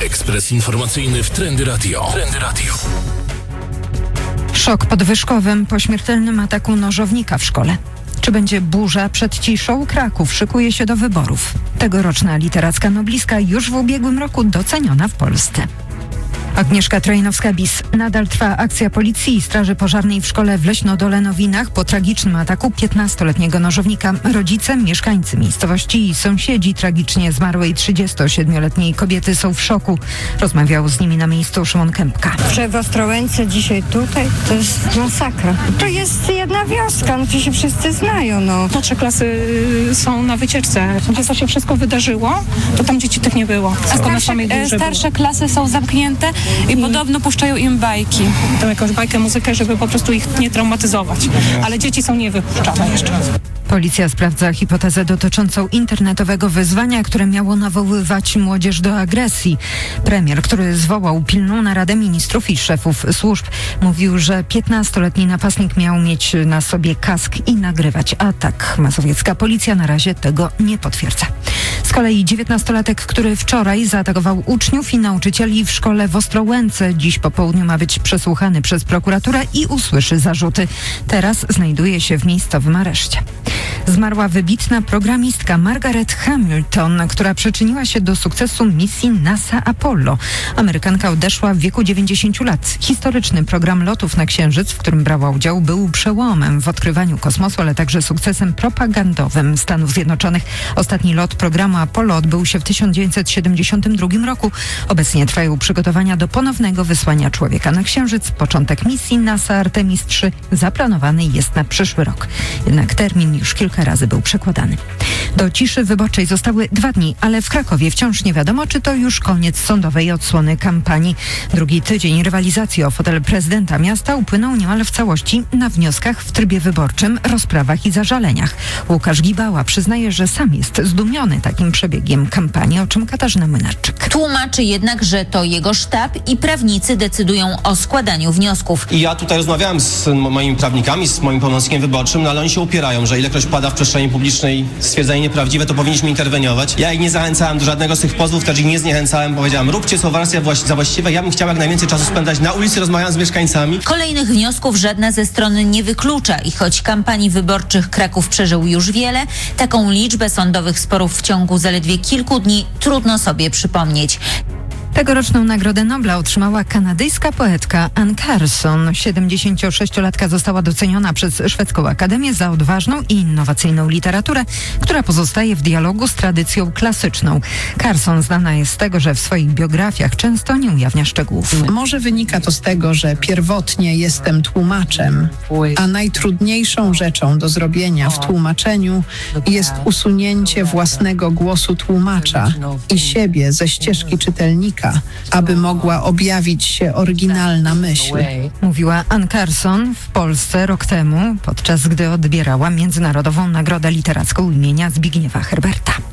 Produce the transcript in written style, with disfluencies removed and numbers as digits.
Ekspres informacyjny w Trendy Radio. Szok podwyżkowym po śmiertelnym ataku nożownika w szkole. Czy będzie burza przed ciszą? Kraków szykuje się do wyborów. Tegoroczna literacka noblistka już w ubiegłym roku doceniona w Polsce. Agnieszka Trojnowska-Bis. Nadal trwa akcja policji i straży pożarnej w szkole w Leśno-Dolenowinach po tragicznym ataku 15-letniego nożownika. Rodzice, mieszkańcy miejscowości i sąsiedzi tragicznie zmarłej 37-letniej kobiety są w szoku. Rozmawiał z nimi na miejscu Szymon Kępka. Wczoraj w Ostrołęce, dzisiaj tutaj. To jest masakra. To jest jedna wioska, tu się wszyscy znają. Młodsze klasy są na wycieczce. Gdzie to się wszystko wydarzyło, to tam dzieci tych nie było. Starsze klasy są zamknięte i podobno puszczają im bajki. Tam jakąś bajkę, muzykę, żeby po prostu ich nie traumatyzować. Ale dzieci są niewypuszczane jeszcze. Policja sprawdza hipotezę dotyczącą internetowego wyzwania, które miało nawoływać młodzież do agresji. Premier, który zwołał pilną naradę ministrów i szefów służb, mówił, że 15-letni napastnik miał mieć na sobie kask i nagrywać atak. Mazowiecka policja na razie tego nie potwierdza. Z kolei 19-latek, który wczoraj zaatakował uczniów i nauczycieli w szkole w Ostrołęce, dziś po południu ma być przesłuchany przez prokuraturę i usłyszy zarzuty. Teraz znajduje się w miejscowym areszcie. Zmarła wybitna programistka Margaret Hamilton, która przyczyniła się do sukcesu misji NASA Apollo. Amerykanka odeszła w wieku 90 lat. Historyczny program lotów na Księżyc, w którym brała udział, był przełomem w odkrywaniu kosmosu, ale także sukcesem propagandowym Stanów Zjednoczonych. Ostatni lot programu Apollo odbył się w 1972 roku. Obecnie trwają przygotowania do ponownego wysłania człowieka na Księżyc. Początek misji NASA Artemis III zaplanowany jest na przyszły rok. Jednak termin już kilka razy był przekładany. Do ciszy wyborczej zostały 2 dni, ale w Krakowie wciąż nie wiadomo, czy to już koniec sądowej odsłony kampanii. Drugi tydzień rywalizacji o fotel prezydenta miasta upłynął niemal w całości na wnioskach w trybie wyborczym, rozprawach i zażaleniach. Łukasz Gibała przyznaje, że sam jest zdumiony takim przebiegiem kampanii, o czym Katarzyna Młynarczyk. Tłumaczy jednak, że to jego sztab i prawnicy decydują o składaniu wniosków. I ja tutaj rozmawiałem z moimi prawnikami, z moim pełnomocnikiem wyborczym, ale oni się upierają, że ilekroć pada w przestrzeni publicznej stwierdzenie nieprawdziwe, to powinniśmy interweniować. Ja ich nie zachęcałem do żadnego z tych pozwów, też ich nie zniechęcałem. Powiedziałem, róbcie co wersja za właściwe. Ja bym chciał jak najwięcej czasu spędzać na ulicy, rozmawiając z mieszkańcami. Kolejnych wniosków żadna ze stron nie wyklucza i choć kampanii wyborczych Kraków przeżył już wiele, taką liczbę sądowych sporów w ciągu zaledwie kilku dni trudno sobie przypomnieć. Tegoroczną Nagrodę Nobla otrzymała kanadyjska poetka Anne Carson. 76-latka została doceniona przez Szwedzką Akademię za odważną i innowacyjną literaturę, która pozostaje w dialogu z tradycją klasyczną. Carson znana jest z tego, że w swoich biografiach często nie ujawnia szczegółów. Może wynika to z tego, że pierwotnie jestem tłumaczem, a najtrudniejszą rzeczą do zrobienia w tłumaczeniu jest usunięcie własnego głosu tłumacza i siebie ze ścieżki czytelnika, aby mogła objawić się oryginalna myśl. Mówiła Anne Carson w Polsce rok temu, podczas gdy odbierała Międzynarodową Nagrodę Literacką imienia Zbigniewa Herberta.